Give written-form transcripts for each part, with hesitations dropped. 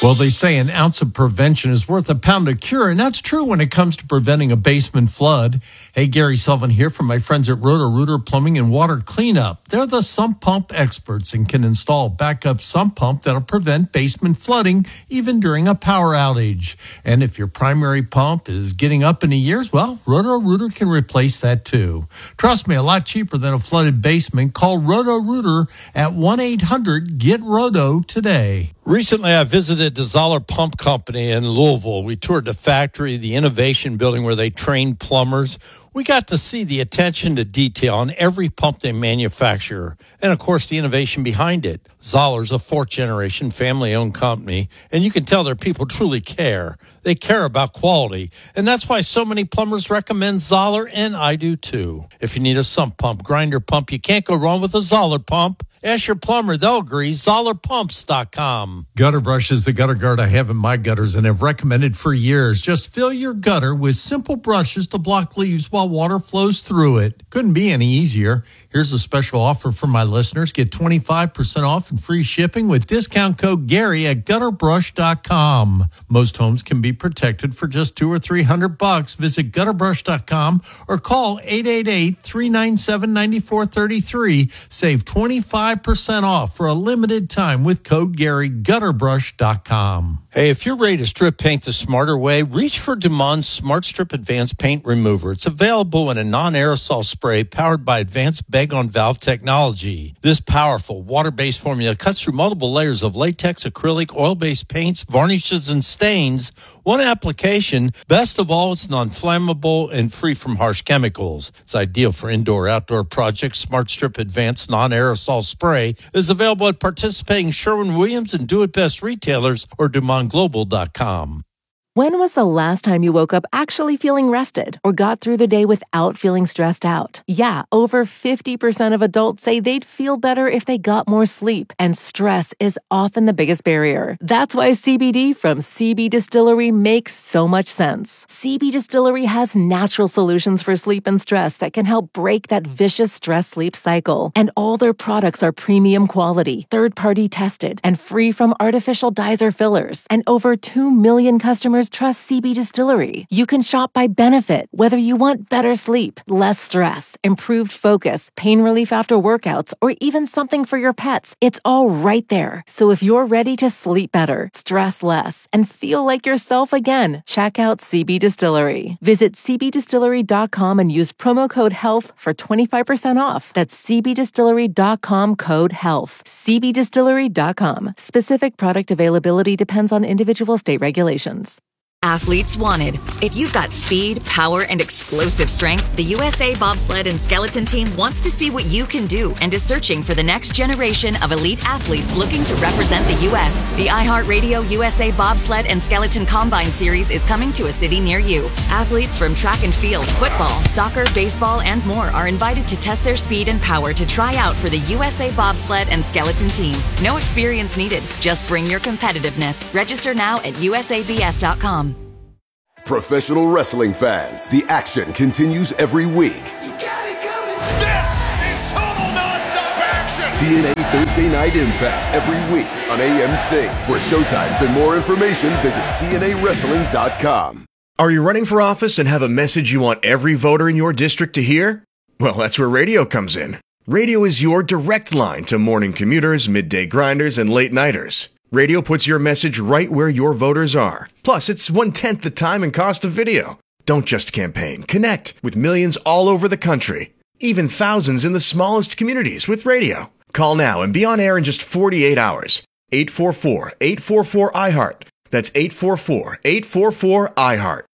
Well, they say an ounce of prevention is worth a pound of cure, and that's true when it comes to preventing a basement flood. Hey, Gary Sullivan here from my friends at Roto-Rooter Plumbing and Water Cleanup. They're the sump pump experts and can install a backup sump pump that'll prevent basement flooding even during a power outage. And if your primary pump is getting up in the years, well, Roto-Rooter can replace that too. Trust me, a lot cheaper than a flooded basement. Call Roto-Rooter at 1-800-GET-ROTO today. Recently, I visited the Zoller Pump Company in Louisville. We toured the factory, the innovation building where they train plumbers. We got to see the attention to detail on every pump they manufacture, and of course, the innovation behind it. Zoller's a fourth-generation family-owned company, and you can tell their people truly care. They care about quality, and that's why so many plumbers recommend Zoller, and I do too. If you need a sump pump, grinder pump, you can't go wrong with a Zoller pump. Ask your plumber, they'll agree. ZollerPumps.com. Gutter Brush is the gutter guard I have in my gutters and have recommended for years. Just fill your gutter with simple brushes to block leaves while water flows through it. Couldn't be any easier. Here's a special offer for my listeners. Get 25% off and free shipping with discount code Gary at gutterbrush.com. Most homes can be protected for just $200 or $300. Visit gutterbrush.com or call 888-397-9433. Save 25% off for a limited time with code Gary, gutterbrush.com. Hey, if you're ready to strip paint the smarter way, reach for Dumont Smart Strip Advanced Paint Remover. It's available in a non-aerosol spray powered by advanced bag-on-valve technology. This powerful water-based formula cuts through multiple layers of latex, acrylic, oil-based paints, varnishes, and stains. One application. Best of all, it's non-flammable and free from harsh chemicals. It's ideal for indoor-outdoor projects. Smart Strip Advanced Non-Aerosol Spray is available at participating Sherwin-Williams and Do It Best retailers or DumontGlobal.com. When was the last time you woke up actually feeling rested or got through the day without feeling stressed out? Yeah, over 50% of adults say they'd feel better if they got more sleep, and stress is often the biggest barrier. That's why CBD from CB Distillery makes so much sense. CB Distillery has natural solutions for sleep and stress that can help break that vicious stress-sleep cycle. And all their products are premium quality, third-party tested, and free from artificial dyes or fillers. And over 2 million customers trust CB Distillery. You can shop by benefit, whether you want better sleep, less stress, improved focus, pain relief after workouts, or even something for your pets. It's all right there. So if you're ready to sleep better, stress less, and feel like yourself again, check out CB Distillery. Visit cbdistillery.com and use promo code HEALTH for 25% off. That's cbdistillery.com code HEALTH. cbdistillery.com. Specific product availability depends on individual state regulations. Athletes wanted. If you've got speed, power, and explosive strength, the USA Bobsled and Skeleton Team wants to see what you can do and is searching for the next generation of elite athletes looking to represent the U.S. The iHeartRadio USA Bobsled and Skeleton Combine Series is coming to a city near you. Athletes from track and field, football, soccer, baseball, and more are invited to test their speed and power to try out for the USA Bobsled and Skeleton Team. No experience needed. Just bring your competitiveness. Register now at usabs.com. Professional wrestling fans, the action continues every week. You got it coming. This is total nonstop action. TNA Thursday Night Impact every week on AMC. For showtimes and more information, visit TNAWrestling.com. Are you running for office and have a message you want every voter in your district to hear? Well, that's where radio comes in. Radio is your direct line to morning commuters, midday grinders, and late nighters. Radio puts your message right where your voters are. Plus, it's 1/10 the time and cost of video. Don't just campaign. Connect with millions all over the country. Even thousands in the smallest communities with radio. Call now and be on air in just 48 hours. 844-844-IHEART. That's 844-844-IHEART.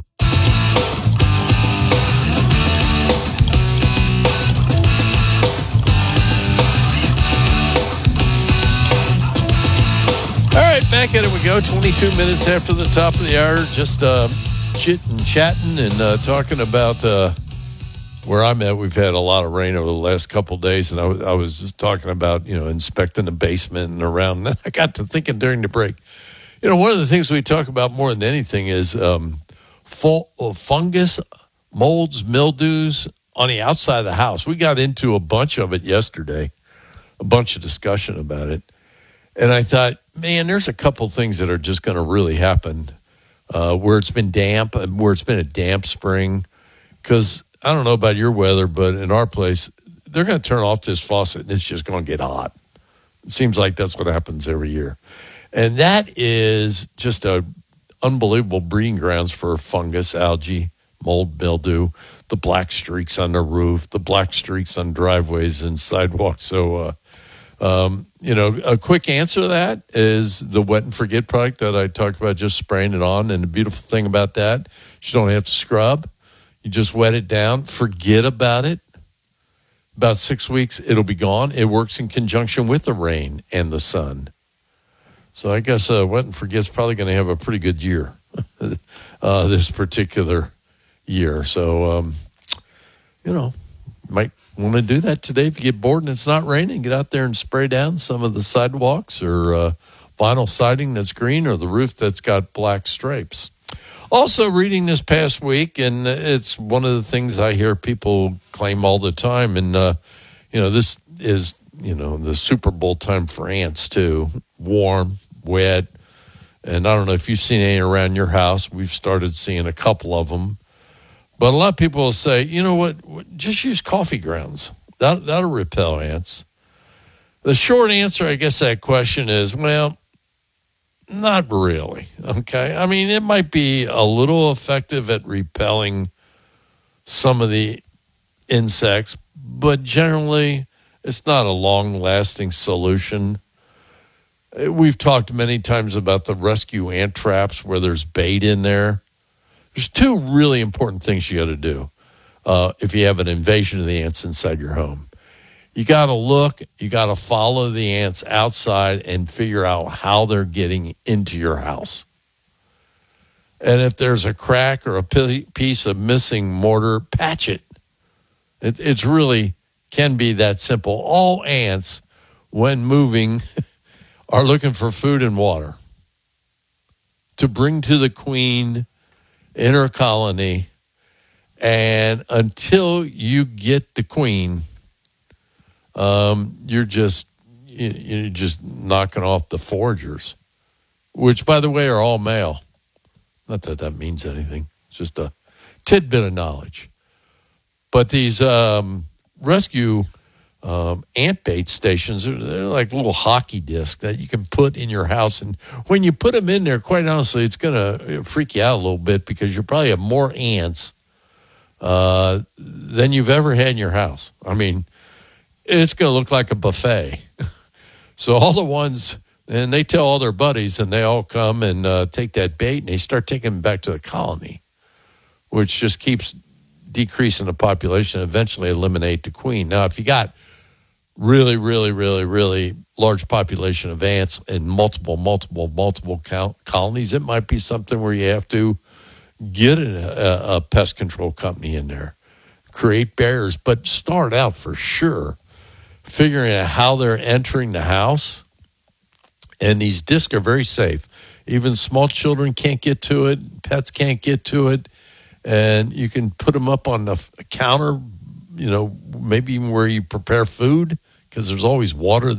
All right, back at it we go. 22 minutes after the top of the hour. Just chatting and talking about where I'm at. We've had a lot of rain over the last couple of days, and I was just talking about, inspecting the basement and around. And I got to thinking during the break, one of the things we talk about more than anything is fungus, molds, mildews on the outside of the house. We got into a bunch of it yesterday, a bunch of discussion about it. And I thought, man, there's a couple things that are just going to really happen where it's been damp, where it's been a damp spring. Because I don't know about your weather, but in our place, they're going to turn off this faucet and it's just going to get hot. It seems like that's what happens every year. And that is just a unbelievable breeding grounds for fungus, algae, mold, mildew, the black streaks on the roof, the black streaks on driveways and sidewalks. So, a quick answer to that is the Wet and Forget product that I talked about, just spraying it on. And the beautiful thing about that, you don't have to scrub. You just wet it down, forget about it. About 6 weeks, it'll be gone. It works in conjunction with the rain and the sun. So I guess Wet and Forget's probably going to have a pretty good year this particular year. So, might want to do that today. If you get bored and it's not raining, get out there and spray down some of the sidewalks or vinyl siding that's green or the roof that's got black stripes. Also reading this past week, and it's one of the things I hear people claim all the time, and, this is, the Super Bowl time for ants, too. Warm, wet, and I don't know if you've seen any around your house. We've started seeing a couple of them. But a lot of people will say, you know what, just use coffee grounds. That'll repel ants. The short answer, I guess, to that question is, well, not really, okay? I mean, it might be a little effective at repelling some of the insects, but generally it's not a long-lasting solution. We've talked many times about the rescue ant traps where there's bait in there. There's two really important things you got to do if you have an invasion of the ants inside your home. You got to look, you got to follow the ants outside and figure out how they're getting into your house. And if there's a crack or a piece of missing mortar, patch it. It's really can be that simple. All ants, when moving, are looking for food and water to bring to the queen in her colony. And until you get the queen, you're just knocking off the foragers, which, by the way, are all male. Not that that means anything. It's just a tidbit of knowledge. But these rescue ant bait stations, they're like little hockey discs that you can put in your house. And when you put them in there, quite honestly, it's going to freak you out a little bit because you probably have more ants than you've ever had in your house. I mean, it's going to look like a buffet. So all the ones, and they tell all their buddies, and they all come and take that bait, and they start taking them back to the colony, which just keeps decreasing the population, eventually eliminate the queen. Now, if you got really, really, really, really large population of ants in multiple colonies, it might be something where you have to get a pest control company in there, create barriers, but start out for sure figuring out how they're entering the house. And these discs are very safe. Even small children can't get to it. Pets can't get to it. And you can put them up on the counter, maybe even where you prepare food, because there's always water